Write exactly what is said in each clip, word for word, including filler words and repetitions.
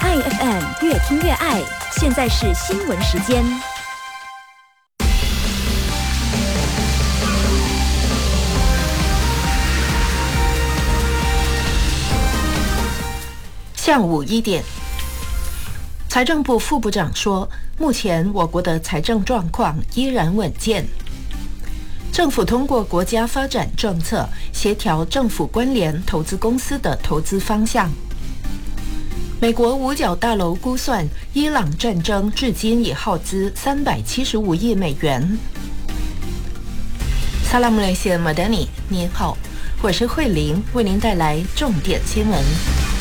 爱 F M 越听越爱，现在是新闻时间。 下午一点，财政部副部长说，目前我国的财政状况依然稳健。政府通过国家发展政策，协调政府关联投资公司的投资方向。美国五角大楼估算，伊朗战争至今已耗资三百七十五亿美元。萨拉姆雷谢马丹尼，您好，我是慧玲，为您带来重点新闻。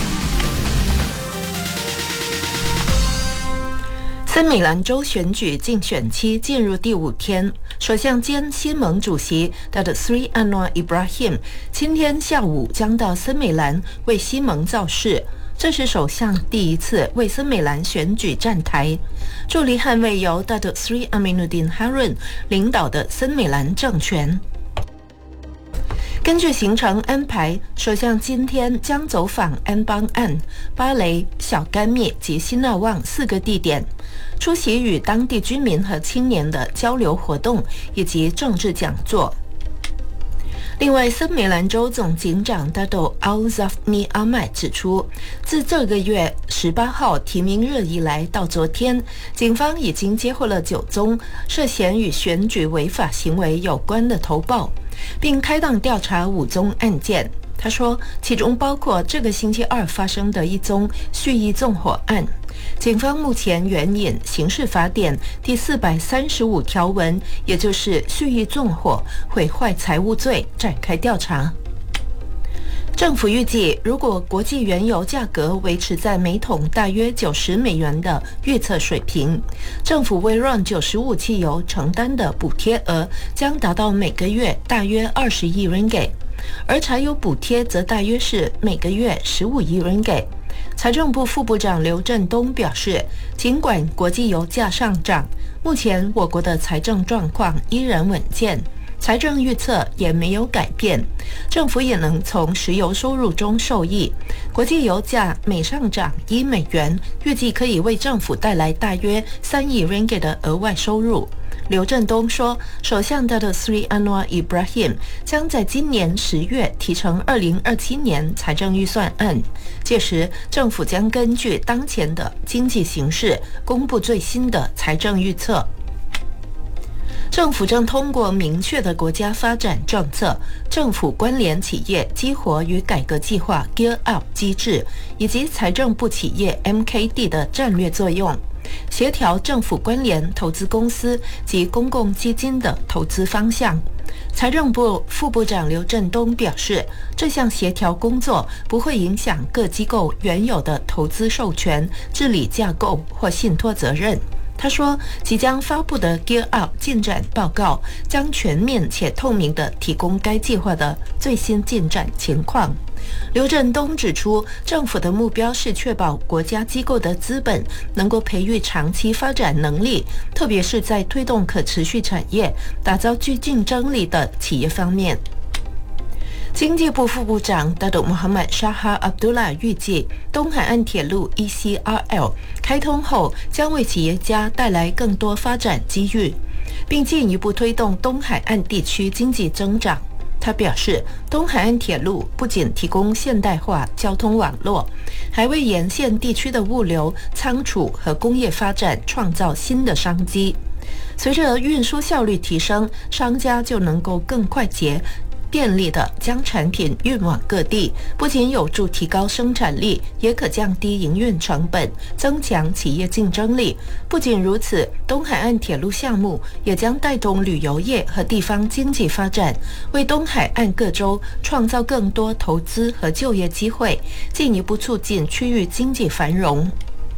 森美兰州选举竞选期进入第五天，首相兼新盟主席 Datuk Seri Anwar Ibrahim 今天下午将到森美兰为新盟造势，这是首相第一次为森美兰选举站台，助力捍卫由 Datuk Seri Aminuddin Harun 领导的森美兰政权。根据行程安排，首相今天将走访安邦岸、巴雷、小甘密及新纳旺四个地点，出席与当地居民和青年的交流活动以及政治讲座。另外，森美兰州总警长 Dato' Al-Zafni Ahmad 指出，自这个月十八号提名日以来到昨天，警方已经接获了九宗涉嫌与选举违法行为有关的投报，并开档调查五宗案件。他说，其中包括这个星期二发生的一宗蓄意纵火案。警方目前援引刑事法典第四百三十五条文，也就是蓄意纵火、毁坏财物罪展开调查。政府预计，如果国际原油价格维持在每桶大约九十美元的预测水平，政府为让九十五汽油承担的补贴额将达到每个月大约二十亿 ringgit， 而柴油补贴则大约是每个月十五亿 ringgit。财政部副部长刘振东表示，尽管国际油价上涨，目前我国的财政状况依然稳健，财政预测也没有改变，政府也能从石油收入中受益。国际油价每上涨一美元，预计可以为政府带来大约三亿 ringgit 的额外收入。刘振东说，首相 Datuk Seri Anwar Ibrahim 将在今年十月提呈二零二七年财政预算案，届时政府将根据当前的经济形势公布最新的财政预测。政府正通过明确的国家发展政策、政府关联企业激活与改革计划 Gear Up 机制，以及财政部企业 M K D 的战略作用，协调政府关联投资公司及公共基金的投资方向。财政部副部长刘振东表示，这项协调工作不会影响各机构原有的投资授权、治理架构或信托责任。他说，即将发布的 Gear Up 进展报告将全面且透明地提供该计划的最新进展情况。刘振东指出，政府的目标是确保国家机构的资本能够培育长期发展能力，特别是在推动可持续产业、打造具竞争力的企业方面。经济部副部长 Datuk Muhammad Shahar Abdullah 预计，东海岸铁路 E C R L 开通后将为企业家带来更多发展机遇，并进一步推动东海岸地区经济增长。他表示，东海岸铁路不仅提供现代化交通网络，还为沿线地区的物流、仓储和工业发展创造新的商机。随着运输效率提升，商家就能够更快捷便利地将产品运往各地，不仅有助提高生产力，也可降低营运成本，增强企业竞争力。不仅如此，东海岸铁路项目也将带动旅游业和地方经济发展，为东海岸各州创造更多投资和就业机会，进一步促进区域经济繁荣。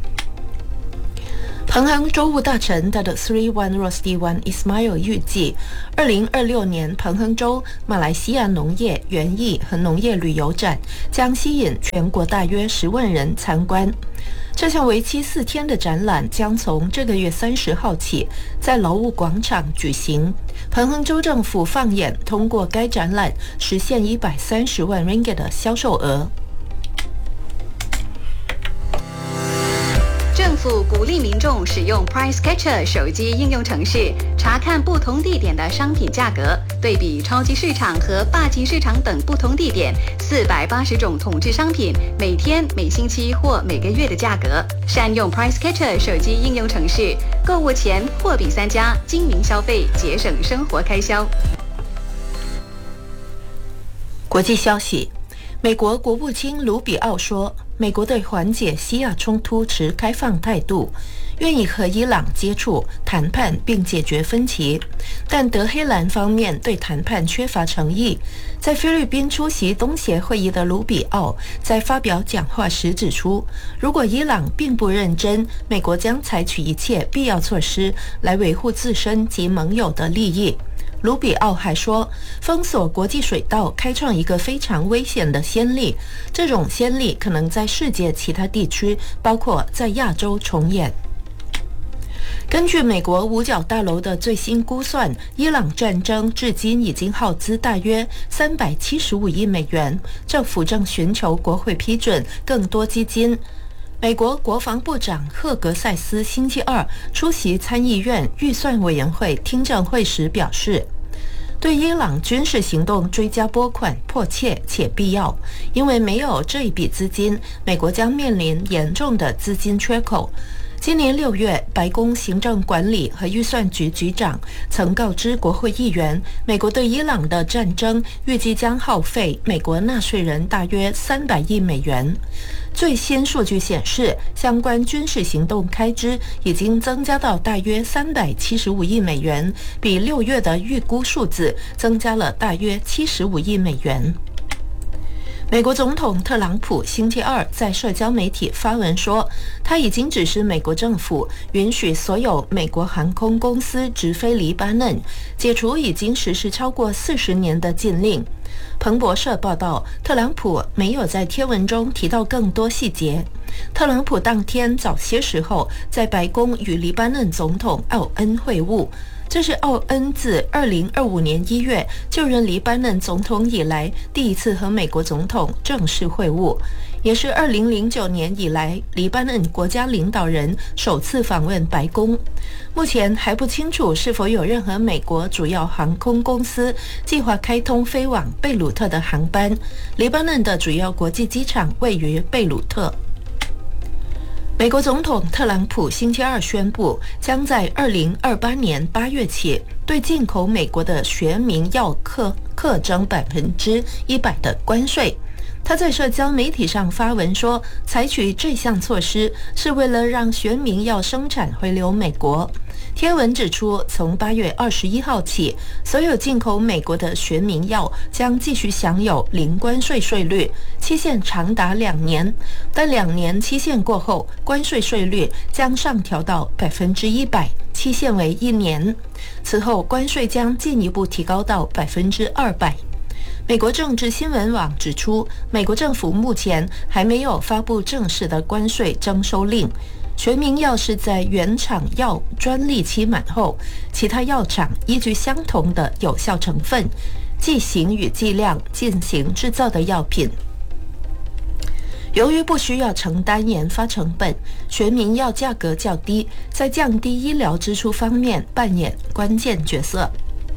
彭亨州务大臣 Datuk Seri Wan Rosdi Wan Ismail 预计，二零二六年彭亨州马来西亚农业、园艺和农业旅游展将吸引全国大约十万人参观。这项为期四天的展览将从这个月三十号起在劳务广场举行。彭亨州政府放眼通过该展览实现一百三十万 ringgit 的销售额。 府鼓励民众使用 Price Catcher 手机应用程式，查看不同地点的商品价格，对比超级市场和霸级市场等不同地点四百八十种统制商品每天、每星期或每个月的价格。善用 Price Catcher 手机应用程式，购物前货比三家，精明消费，节省生活开销。 国际消息，美国国务卿卢比奥说，美国对缓解西亚冲突持开放态度，愿意和伊朗接触谈判并解决分歧，但德黑兰方面对谈判缺乏诚意。在菲律宾出席东协会议的卢比奥在发表讲话时指出，如果伊朗并不认真，美国将采取一切必要措施来维护自身及盟友的利益。卢比奥还说，封锁国际水道开创一个非常危险的先例，这种先例可能在世界其他地区，包括在亚洲重演。根据美国五角大楼的最新估算，伊朗战争至今已经耗资大约三百七十五亿美元，政府正寻求国会批准更多基金。美国国防部长赫格塞斯星期二出席参议院预算委员会听证会时表示，对伊朗军事行动追加拨款迫切且必要，因为没有这一笔资金，美国将面临严重的资金缺口。今年六月，白宫行政管理和预算局局长曾告知国会议员，美国对伊朗的战争预计将耗费美国纳税人大约三百亿美元。最新数据显示，相关军事行动开支已经增加到大约三百七十五亿美元，比六月的预估数字增加了大约七十五亿美元。美国总统特朗普星期二在社交媒体发文说，他已经指示美国政府允许所有美国航空公司直飞黎巴嫩，解除已经实施超过四十年的禁令。彭博社报道，特朗普没有在贴文中提到更多细节。特朗普当天早些时候在白宫与黎巴嫩总统奥恩会晤，这是奥恩自二零二五年一月就任黎巴嫩总统以来第一次和美国总统正式会晤，也是二零零九年以来黎巴嫩国家领导人首次访问白宫。目前还不清楚是否有任何美国主要航空公司计划开通飞往贝鲁特的航班。黎巴嫩的主要国际机场位于贝鲁特。美国总统特朗普星期二宣布，将在二零二八年八月起对进口美国的学名药课课征百分之一百的关税。他在社交媒体上发文说，采取这项措施是为了让学名药生产回流美国。贴文指出，从八月二十一号起，所有进口美国的学名药将继续享有零关税税率，期限长达两年。但两年期限过后，关税税率将上调到百分之一百，期限为一年。此后，关税将进一步提高到百分之二百。美国政治新闻网指出，美国政府目前还没有发布正式的关税征收令。学名药是在原厂药专利期满后，其他药厂依据相同的有效成分、剂型与剂量进行制造的药品。由于不需要承担研发成本，学名药价格较低，在降低医疗支出方面扮演关键角色。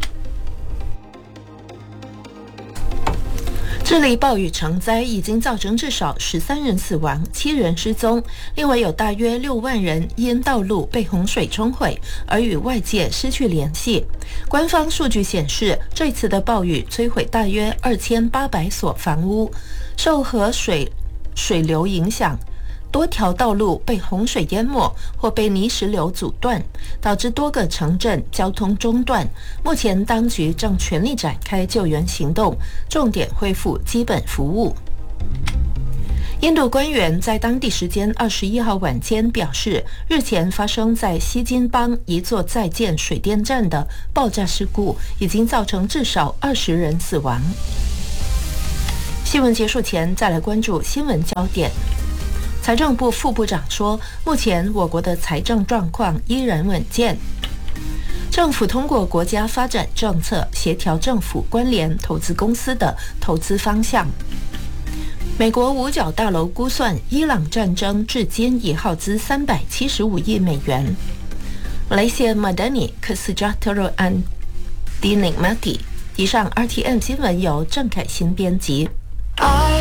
智利暴雨成灾，已经造成至少十三人死亡，七人失踪，另外有大约六万人因道路被洪水冲毁而与外界失去联系。官方数据显示，这次的暴雨摧毁大约二千八百所房屋，受河水水流影响，多条道路被洪水淹没或被泥石流阻断，导致多个城镇交通中断。目前当局正全力展开救援行动，重点恢复基本服务。印度官员在当地时间二十一号晚间表示，日前发生在西金邦一座在建水电站的爆炸事故已经造成至少二十人死亡。新闻结束前，再来关注新闻焦点。财政部副部长说，目前我国的财政状况依然稳健。政府通过国家发展政策，协调政府关联投资公司的投资方向。 美国五角大楼估算，伊朗战争至今已耗资三百七十五亿美元。Malaysia Madani Kesejahteraan Dinikmati。以上 R T M 新闻由郑凯欣编辑。